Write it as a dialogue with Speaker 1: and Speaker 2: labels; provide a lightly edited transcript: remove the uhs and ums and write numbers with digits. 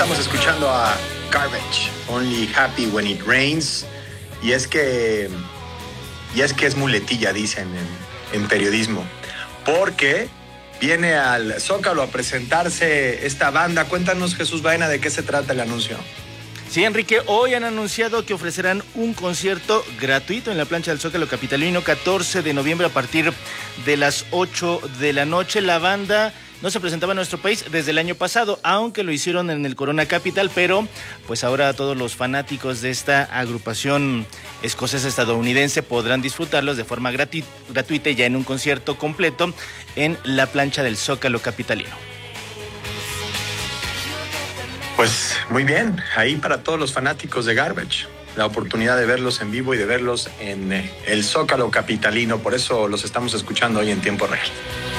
Speaker 1: Estamos escuchando a Garbage, Only Happy When It Rains. Y es que es muletilla, dicen en periodismo. Porque viene al Zócalo a presentarse esta banda. Cuéntanos, Jesús Baena, ¿de qué se trata el anuncio?
Speaker 2: Sí, Enrique, hoy han anunciado que ofrecerán un concierto gratuito en la plancha del Zócalo capitalino, 14 de noviembre a partir de las 8 de la noche. La banda no se presentaba en nuestro país desde el año pasado, aunque lo hicieron en el Corona Capital, pero pues ahora todos los fanáticos de esta agrupación escocesa estadounidense podrán disfrutarlos de forma gratuita ya en un concierto completo en la plancha del Zócalo capitalino.
Speaker 1: Pues muy bien, ahí para todos los fanáticos de Garbage, la oportunidad de verlos en vivo y de verlos en el Zócalo capitalino, por eso los estamos escuchando hoy en tiempo real.